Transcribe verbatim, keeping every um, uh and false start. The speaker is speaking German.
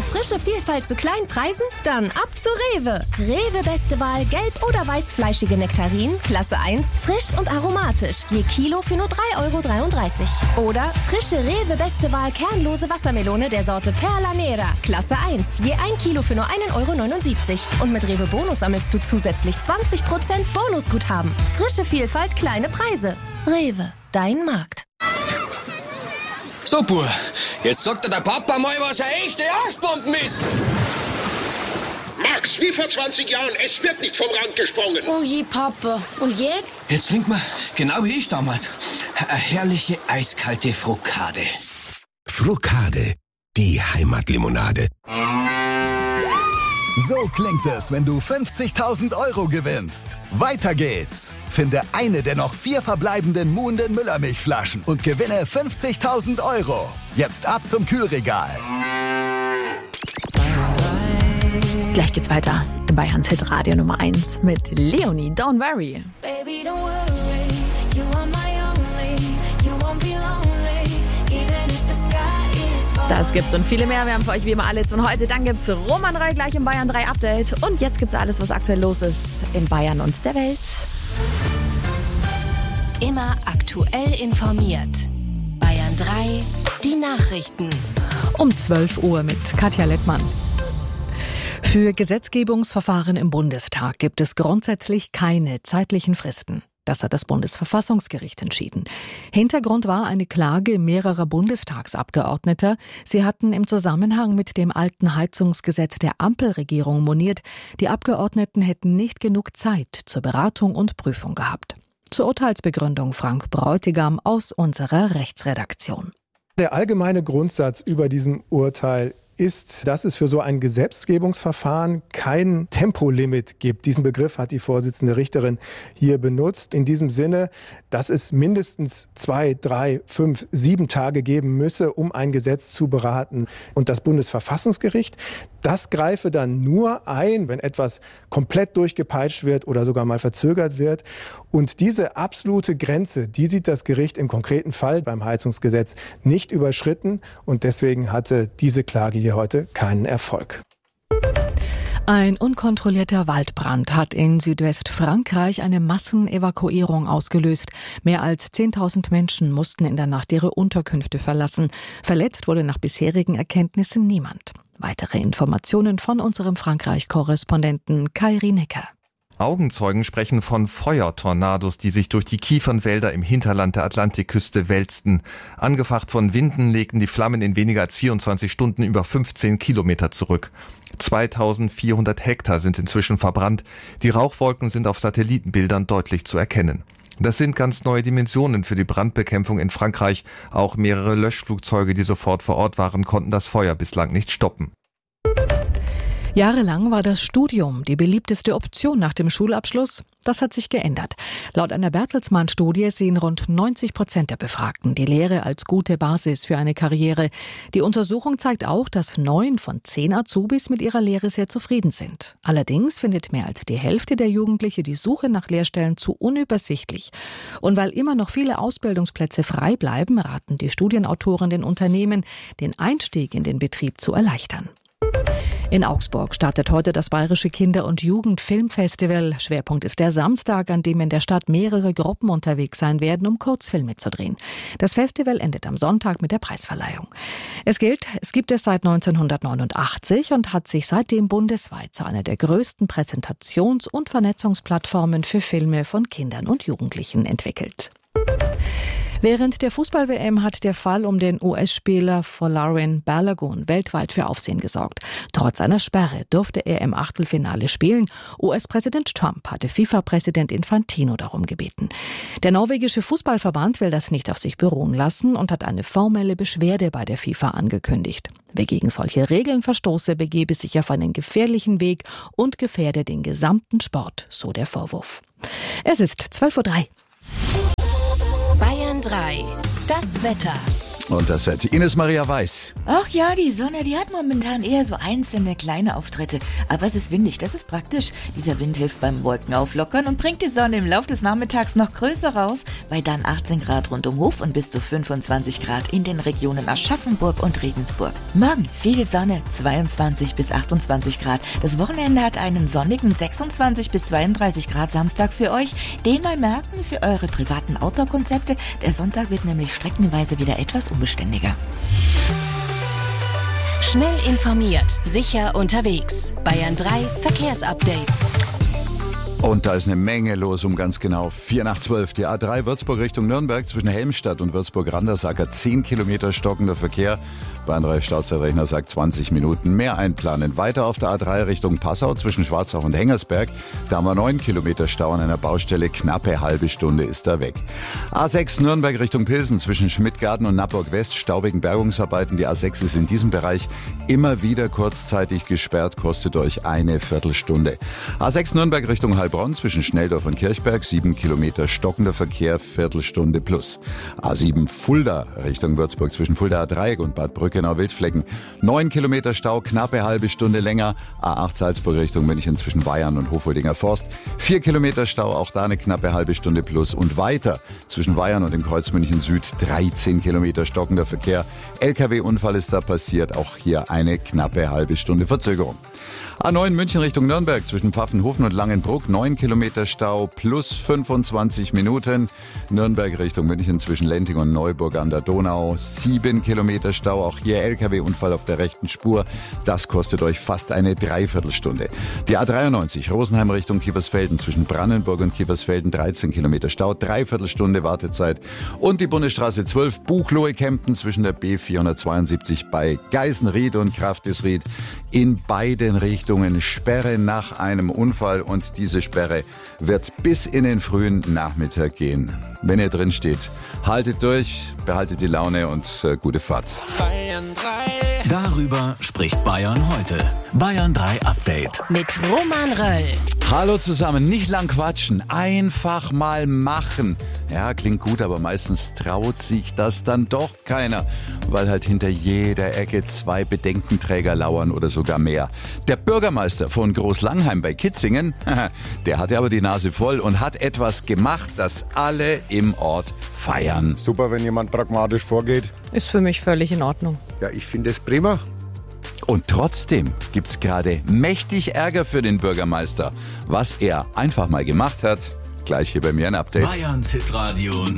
frische Vielfalt zu kleinen Preisen? Dann ab zu Rewe. Rewe Beste Wahl gelb- oder weißfleischige Nektarinen, Klasse eins, frisch und aromatisch. Je Kilo für nur drei Euro dreiunddreißig. Oder frische Rewe Beste Wahl kernlose Wassermelone der Sorte Perla Nera, Klasse eins. Je ein Kilo für nur ein Euro neunundsiebzig. Und mit Rewe Bonus sammelst du zusätzlich zwanzig Prozent Bonusguthaben. Frische Vielfalt, kleine Preise. Rewe, dein Markt. So, Bub, jetzt sagt dir der Papa mal, was eine echte Arschbomben ist. Max, wie vor zwanzig Jahren, es wird nicht vom Rand gesprungen. Oh je, Papa. Und jetzt? Jetzt trinkt man, genau wie ich damals, eine herrliche eiskalte Frokade. Frokade, die Heimatlimonade. So klingt es, wenn du fünfzigtausend Euro gewinnst. Weiter geht's. Finde eine der noch vier verbleibenden Muhnden Müllermilchflaschen und gewinne fünfzigtausend Euro. Jetzt ab zum Kühlregal. Gleich geht's weiter in Bayerns Hit Radio Nummer eins mit Leonie, Don't Worry. Baby, don't worry, you are my only, you won't be lonely, even if the sky is falling. Das gibt's und viele mehr. Wir haben für euch wie immer alles. Und heute dann gibt's Roman Reu gleich im Bayern drei Update. Und jetzt gibt's alles, was aktuell los ist in Bayern und der Welt. Immer aktuell informiert. Bayern drei, die Nachrichten. Um zwölf Uhr mit Katja Lettmann. Für Gesetzgebungsverfahren im Bundestag gibt es grundsätzlich keine zeitlichen Fristen. Das hat das Bundesverfassungsgericht entschieden. Hintergrund war eine Klage mehrerer Bundestagsabgeordneter. Sie hatten im Zusammenhang mit dem alten Heizungsgesetz der Ampelregierung moniert, die Abgeordneten hätten nicht genug Zeit zur Beratung und Prüfung gehabt. Zur Urteilsbegründung Frank Bräutigam aus unserer Rechtsredaktion. Der allgemeine Grundsatz über diesem Urteil ist, dass es für so ein Gesetzgebungsverfahren kein Tempolimit gibt. Diesen Begriff hat die Vorsitzende Richterin hier benutzt. In diesem Sinne, dass es mindestens zwei, drei, fünf, sieben Tage geben müsse, um ein Gesetz zu beraten. Und das Bundesverfassungsgericht, das greife dann nur ein, wenn etwas komplett durchgepeitscht wird oder sogar mal verzögert wird. Und diese absolute Grenze, die sieht das Gericht im konkreten Fall beim Heizungsgesetz nicht überschritten. Und deswegen hatte diese Klage hier heute keinen Erfolg. Ein unkontrollierter Waldbrand hat in Südwestfrankreich eine Massenevakuierung ausgelöst. Mehr als zehntausend Menschen mussten in der Nacht ihre Unterkünfte verlassen. Verletzt wurde nach bisherigen Erkenntnissen niemand. Weitere Informationen von unserem Frankreich-Korrespondenten Kai Rienecker. Augenzeugen sprechen von Feuertornados, die sich durch die Kiefernwälder im Hinterland der Atlantikküste wälzten. Angefacht von Winden legten die Flammen in weniger als vierundzwanzig Stunden über fünfzehn Kilometer zurück. zweitausendvierhundert Hektar sind inzwischen verbrannt. Die Rauchwolken sind auf Satellitenbildern deutlich zu erkennen. Das sind ganz neue Dimensionen für die Brandbekämpfung in Frankreich. Auch mehrere Löschflugzeuge, die sofort vor Ort waren, konnten das Feuer bislang nicht stoppen. Jahrelang war das Studium die beliebteste Option nach dem Schulabschluss. Das hat sich geändert. Laut einer Bertelsmann-Studie sehen rund neunzig Prozent der Befragten die Lehre als gute Basis für eine Karriere. Die Untersuchung zeigt auch, dass neun von zehn Azubis mit ihrer Lehre sehr zufrieden sind. Allerdings findet mehr als die Hälfte der Jugendlichen die Suche nach Lehrstellen zu unübersichtlich. Und weil immer noch viele Ausbildungsplätze frei bleiben, raten die Studienautoren den Unternehmen, den Einstieg in den Betrieb zu erleichtern. In Augsburg startet heute das Bayerische Kinder- und Jugendfilmfestival. Schwerpunkt ist der Samstag, an dem in der Stadt mehrere Gruppen unterwegs sein werden, um Kurzfilme zu drehen. Das Festival endet am Sonntag mit der Preisverleihung. Es gilt, es gibt es seit neunzehnhundertneunundachtzig und hat sich seitdem bundesweit zu einer der größten Präsentations- und Vernetzungsplattformen für Filme von Kindern und Jugendlichen entwickelt. Während der Fußball-W M hat der Fall um den U S-Spieler Folarin Balogun weltweit für Aufsehen gesorgt. Trotz einer Sperre durfte er im Achtelfinale spielen. U S-Präsident Trump hatte FIFA-Präsident Infantino darum gebeten. Der norwegische Fußballverband will das nicht auf sich beruhen lassen und hat eine formelle Beschwerde bei der FIFA angekündigt. Wer gegen solche Regeln verstoße, begebe sich auf einen gefährlichen Weg und gefährde den gesamten Sport, so der Vorwurf. Es ist zwölf Uhr drei. Bayern drei. Das Wetter. Und das hat Ines Maria Weiß. Ach ja, die Sonne, die hat momentan eher so einzelne kleine Auftritte. Aber es ist windig, das ist praktisch. Dieser Wind hilft beim Wolkenauflockern und bringt die Sonne im Laufe des Nachmittags noch größer raus, bei dann achtzehn Grad rund um Hof und bis zu fünfundzwanzig Grad in den Regionen Aschaffenburg und Regensburg. Morgen viel Sonne, zweiundzwanzig bis achtundzwanzig Grad. Das Wochenende hat einen sonnigen sechsundzwanzig bis zweiunddreißig Grad Samstag für euch. Den mal merken für eure privaten Outdoor-Konzepte. Der Sonntag wird nämlich streckenweise wieder etwas unbeständiger. Schnell informiert, sicher unterwegs. Bayern drei Verkehrsupdate. Und da ist eine Menge los, um ganz genau vier nach zwölf. Die A drei Würzburg Richtung Nürnberg zwischen Helmstadt und Würzburg-Randersacker zehn Kilometer stockender Verkehr. Bayern drei Stauzeitrechner sagt zwanzig Minuten mehr einplanen. Weiter auf der A drei Richtung Passau zwischen Schwarzach und Hengersberg. Da haben wir neun Kilometer Stau an einer Baustelle. Knappe halbe Stunde ist da weg. A sechs Nürnberg Richtung Pilsen zwischen Schmidtgarten und Nappburg West. Stau wegen Bergungsarbeiten. Die A sechs ist in diesem Bereich immer wieder kurzzeitig gesperrt. Kostet euch eine Viertelstunde. A sechs Nürnberg Richtung Heilbronn zwischen Schnelldorf und Kirchberg. sieben Kilometer stockender Verkehr. Viertelstunde plus. A sieben Fulda Richtung Würzburg zwischen Fuldaer Dreieck und Bad Brückenau-Wildflecken. neun Kilometer Stau, knappe halbe Stunde länger. A acht Salzburg Richtung München zwischen Bayern und Hofoldinger Forst. vier Kilometer Stau, auch da eine knappe halbe Stunde plus. Und weiter zwischen Bayern und dem Kreuz München Süd dreizehn Kilometer stockender Verkehr. L K W-Unfall ist da passiert, auch hier eine knappe halbe Stunde Verzögerung. A neun München Richtung Nürnberg zwischen Pfaffenhofen und Langenbruck. neun Kilometer Stau plus fünfundzwanzig Minuten. Nürnberg Richtung München zwischen Lenting und Neuburg an der Donau. sieben Kilometer Stau, auch hier L K W-Unfall auf der rechten Spur. Das kostet euch fast eine Dreiviertelstunde. Die A dreiundneunzig Rosenheim Richtung Kiefersfelden zwischen Brandenburg und Kiefersfelden. dreizehn Kilometer Stau, Dreiviertelstunde Wartezeit. Und die Bundesstraße zwölf Buchloe-Kempten zwischen der B vierhundertzweiundsiebzig bei Geisenried und Kraftisried. In beiden Richtungen Sperre nach einem Unfall und diese Sperre wird bis in den frühen Nachmittag gehen. Wenn ihr drin steht, haltet durch, behaltet die Laune und äh, gute Fahrt. Bayern drei. Darüber spricht Bayern heute. Bayern drei Update. Mit Roman Röll. Hallo zusammen, nicht lang quatschen, einfach mal machen. Ja, klingt gut, aber meistens traut sich das dann doch keiner, weil halt hinter jeder Ecke zwei Bedenkenträger lauern oder sogar mehr. Der Bürgermeister von Großlangheim bei Kitzingen, der hatte aber die Nase voll und hat etwas gemacht, das alle im Ort feiern. Super, wenn jemand pragmatisch vorgeht. Ist für mich völlig in Ordnung. Ja, ich finde es prima. Und trotzdem gibt's gerade mächtig Ärger für den Bürgermeister. Was er einfach mal gemacht hat, gleich hier bei mir ein Update. Bayerns Hitradio